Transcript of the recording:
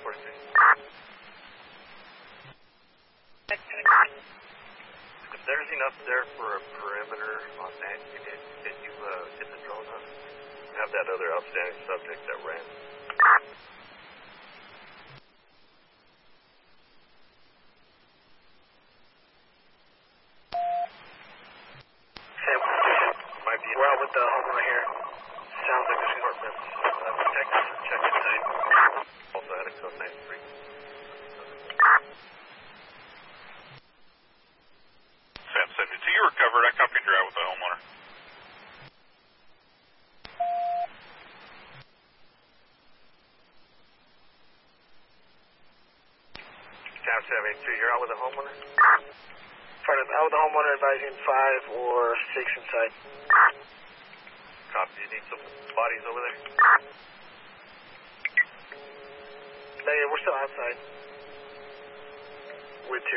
If there's enough there for a perimeter on that unit, can you get the drone on? Have that other outstanding subject that ran. We're out with the homeowner here. Sounds like there's Department. Texas, check in time. Also had a code 93. Sam 72, you recovered. I copied your out with the homeowner. Sam 72, you're out with the homeowner? out with the homeowner advising 5 or 6 inside. Copy. You need some bodies over there? No, yeah, we're still outside.